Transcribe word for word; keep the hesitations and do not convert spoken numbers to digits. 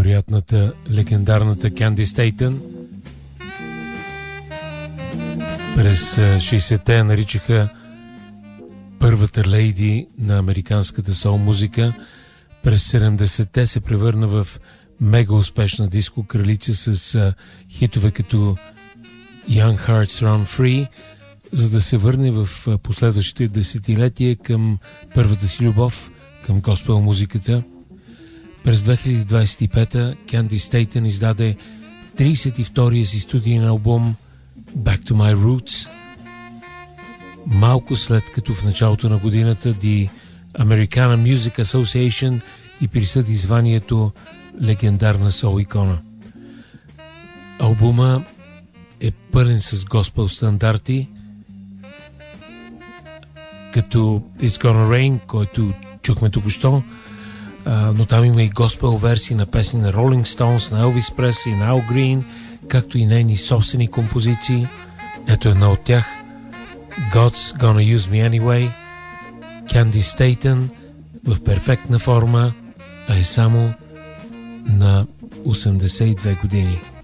невероятната, легендарната Кянди Стейтън. През шейсетте я наричаха първата лейди на американската сол музика. През седемдесетте се превърна в мега успешна диско кралица с а, хитове като Young Hearts Run Free, за да се върне в а, последващите десетилетия към първата си любов, към госпел музиката. През две хиляди двадесет и пета Кянди Стейтън издаде тридесет и втория си студиен албум Back to My Roots, малко след като в началото на годината The Americana Music Association и присъди званието легендарна сол икона. Албума е пълен с госпел стандарти, като It's Gonna Rain, който чухме току-що, но там има и госпел версии на песни на Rolling Stones, на Elvis Presley, на Al Green, както и нейни собствени композиции. Ето една от тях, God's Gonna Use Me Anyway, Кянди Стейтън в перфектна форма, а е само на осемдесет и две години.